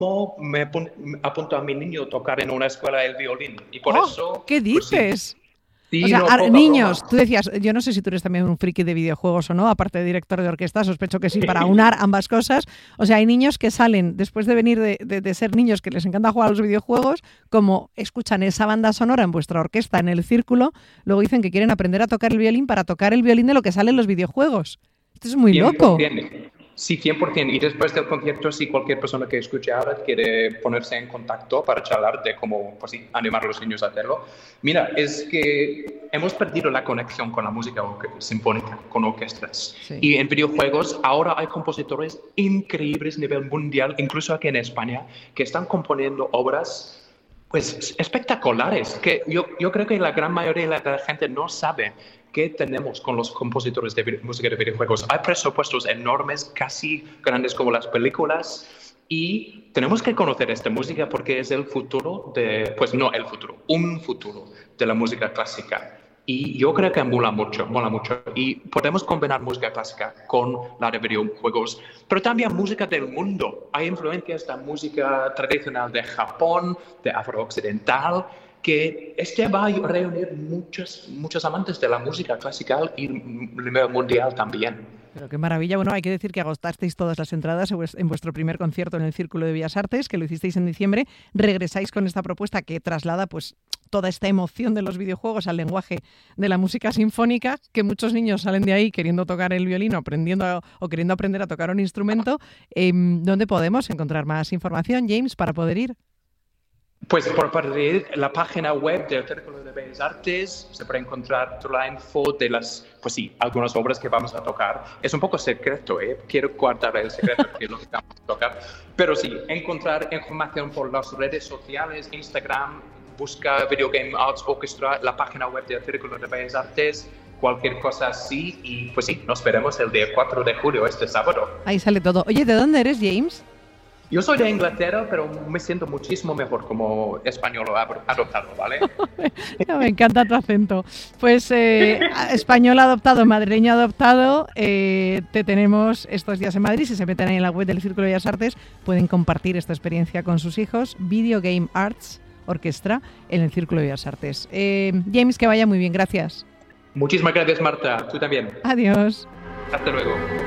me apunto a mi niño a tocar en una escuela el violín. Y por eso... ¿Qué pues dices? sí, O sea, no, poca niños, broma. tú decías, yo no sé si tú eres también un friki de videojuegos o no, aparte de director de orquesta, sospecho que sí, para unar ambas cosas. O sea, hay niños que salen, después de venir de ser niños que les encanta jugar a los videojuegos, como escuchan esa banda sonora en vuestra orquesta, en el círculo, luego dicen que quieren aprender a tocar el violín para tocar el violín de lo que sale en los videojuegos. Esto es muy loco. 100%. Sí, 100%. Y después del concierto, si cualquier persona que escuche ahora quiere ponerse en contacto para charlar de cómo, pues sí, animar a los niños a hacerlo. Mira, es que hemos perdido la conexión con la música sinfónica, con orquestas. Sí. Y en videojuegos ahora hay compositores increíbles a nivel mundial, incluso aquí en España, que están componiendo obras pues espectaculares, que yo creo que la gran mayoría de la gente no sabe qué tenemos con los compositores de música de videojuegos. Hay presupuestos enormes, casi grandes como las películas, y tenemos que conocer esta música porque es el futuro pues no el futuro, un futuro de la música clásica. Y yo creo que mola mucho. Y podemos combinar música clásica con la de videojuegos, pero también música del mundo. Hay influencias de música tradicional de Japón, de afrooccidental, que va a reunir muchos amantes de la música clásica y nivel mundial también. Pero qué maravilla. Bueno, hay que decir que agotasteis todas las entradas en vuestro primer concierto en el Círculo de Bellas Artes, que lo hicisteis en diciembre. Regresáis con esta propuesta que traslada pues toda esta emoción de los videojuegos al lenguaje de la música sinfónica, que muchos niños salen de ahí queriendo tocar el violín o queriendo aprender a tocar un instrumento. ¿Dónde podemos encontrar más información, James, para poder ir? Pues por parte de la página web del Círculo de Bellas Artes se puede encontrar toda la info de algunas obras que vamos a tocar. Es un poco secreto, quiero guardar el secreto de lo que vamos a tocar. Pero sí, encontrar información por las redes sociales, Instagram, busca Video Game Arts Orchestra, la página web del Círculo de Bellas Artes, cualquier cosa así. Y pues sí, nos veremos el día 4 de julio, este sábado. Ahí sale todo. Oye, ¿de dónde eres, James? Yo soy de Inglaterra, pero me siento muchísimo mejor como español adoptado, ¿vale? Me encanta tu acento. Pues español adoptado, madrileño adoptado, te tenemos estos días en Madrid. Si se meten ahí en la web del Círculo de Bellas Artes, pueden compartir esta experiencia con sus hijos. Video Game Arts Orquestra en el Círculo de Bellas Artes. James, que vaya muy bien, gracias. Muchísimas gracias, Marta. Tú también. Adiós. Hasta luego.